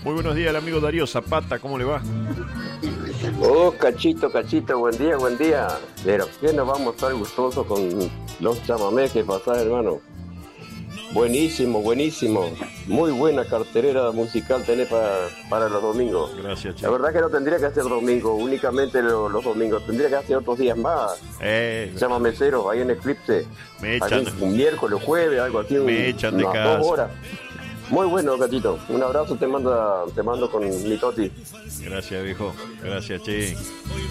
Muy buenos días, el amigo Darío Zapata, ¿cómo le va? Oh, Cachito, buen día, buen día. Pero ¿qué nos vamos a estar gustosos con los chamamés que pasan, hermano? Buenísimo, buenísimo. Muy buena cartelera musical tenés para los domingos. Gracias, La che. verdad que no tendría que hacer domingo, únicamente los domingos. Tendría que hacer otros días más. Chamameceros, ahí en Eclipse. Me echan, Un miércoles, jueves, algo así. me echan de unas casa. 2 horas. Muy bueno, Gatito. Un abrazo te mando con mi Toti. Gracias, viejo. Gracias, che.